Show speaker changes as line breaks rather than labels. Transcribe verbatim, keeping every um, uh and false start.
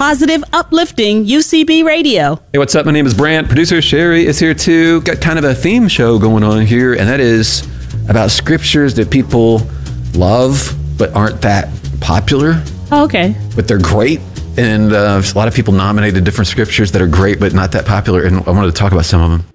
positive, uplifting U C B radio.
Hey, what's up? My name is Brant. Producer Sherry is here too. Got kind of a theme show going on here, and that is about scriptures that people love but aren't that popular.
Oh, okay.
But they're great. And uh, a lot of people nominated different scriptures that are great but not that popular, and I wanted to talk about some of them.